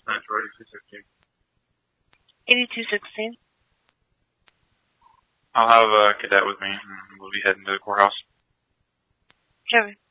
Metro 8216. 8216. I'll have a cadet with me, and we'll be heading to the courthouse. Kevin.